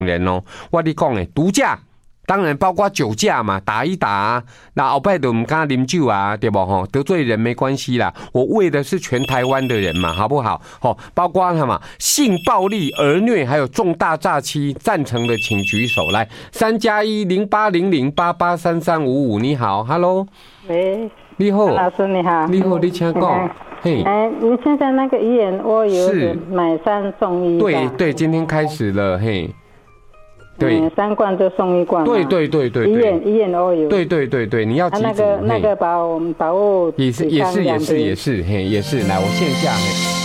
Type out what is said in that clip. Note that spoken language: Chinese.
人哦，我跟你讲诶，毒驾。当然包括酒驾嘛，打一打啊，那后摆就唔敢啉酒啊，对不吼？得罪人没关系啦，我为的是全台湾的人嘛，好不好？吼，包括什么性暴力、儿虐，还有重大诈欺，赞成的请举手来，3+10800883355，你好 ，Hello， 喂， 你好， 老师你好， 你好，你请讲，嘿， 你现在那个一眼蜗牛是买3送1， 对对，今天开始了，嘿。对 ，3罐就送1罐。 对， 一眼都有。 对，你要几组？ 那个保护也是，嘿，也是，来，我线下嘿。